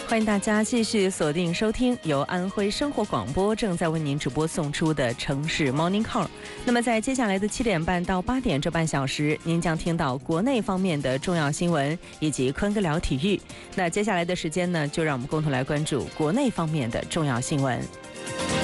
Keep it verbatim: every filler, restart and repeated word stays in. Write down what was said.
欢迎大家继续锁定收听由安徽生活广播正在为您直播送出的城市 Morning Call。那么在接下来的七点半到八点这半小时，您将听到国内方面的重要新闻以及坤哥聊体育。那接下来的时间呢，就让我们共同来关注国内方面的重要新闻。